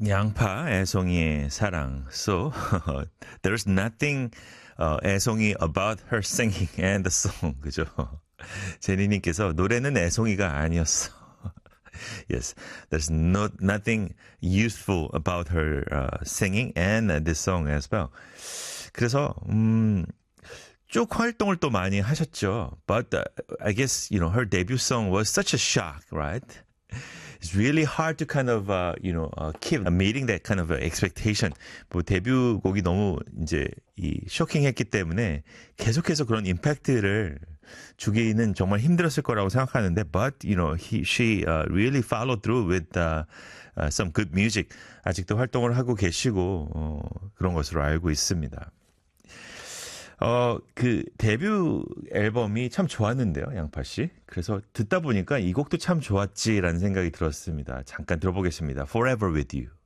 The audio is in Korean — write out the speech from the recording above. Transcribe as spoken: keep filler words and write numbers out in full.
양파, 애송이의 사랑. So, there's nothing uh, 애송이 about her singing and the song. 그죠? 제니님께서 노래는 애송이가 아니었어. Yes, there's no, nothing useful about her uh, singing and this song as well. 그래서 음, 쭉 활동을 또 많이 하셨죠. But uh, I guess, you know, her debut song was such a shock, right? It's really hard to kind of, uh, you know, uh, keep meeting that kind of expectation. 뭐 데뷔곡이 너무 이제 이 쇼킹했기 때문에 계속해서 그런 임팩트를 주기는 정말 힘들었을 거라고 생각하는데, but you know, he, she uh, really followed through with uh, uh, some good music. 아직도 활동을 하고 계시고 어, 그런 것으로 알고 있습니다. 어, 그 데뷔 앨범이 참 좋았는데요, 양파 씨. 그래서 듣다 보니까 이 곡도 참 좋았지라는 생각이 들었습니다. 잠깐 들어보겠습니다. Forever with You.